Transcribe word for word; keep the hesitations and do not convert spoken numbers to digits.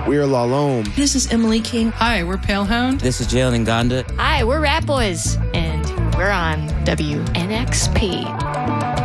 We're La Lome. This is Emily King. Hi, we're Palehound. This is Jalen Nganda. Hi, we're Rat Boys, and we're on W N X P.